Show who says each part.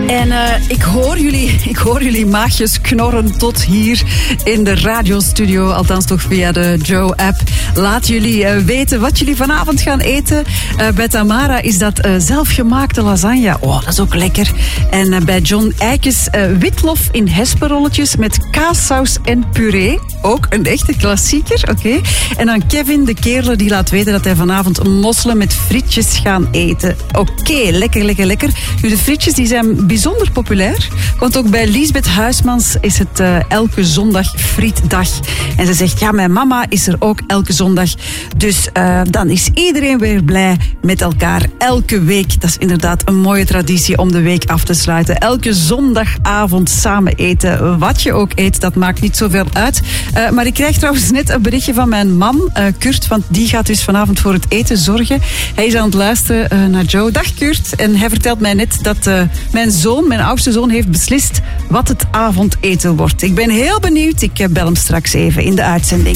Speaker 1: En ik hoor jullie maagjes knorren tot hier in de radiostudio. Althans toch via de Joe-app. Laat jullie weten wat jullie vanavond gaan eten. Bij Tamara is dat zelfgemaakte lasagne. Oh, dat is ook lekker. En bij John Eikes witlof in hesperolletjes met kaassaus en puree. Ook een echte klassieker, oké. En dan Kevin, de kerel, die laat weten dat hij vanavond mosselen met frietjes gaan eten. Oké, lekker. Nu, de frietjes die zijn bijzonder populair. Want ook bij Liesbeth Huismans is het elke zondag frietdag. En ze zegt, ja, mijn mama is er ook elke zondag. Dus dan is iedereen weer blij met elkaar. Elke week, dat is inderdaad een mooie traditie om de week af te sluiten. Elke zondagavond samen eten. Wat je ook eet, dat maakt niet zoveel uit. Maar ik krijg trouwens net een berichtje van mijn man, Kurt, want die gaat dus vanavond voor het eten zorgen. Hij is aan het luisteren naar Joe. Dag Kurt. En hij vertelt mij net dat mijn oudste zoon, heeft beslist wat het avondeten wordt. Ik ben heel benieuwd. Ik bel hem straks even in de uitzending.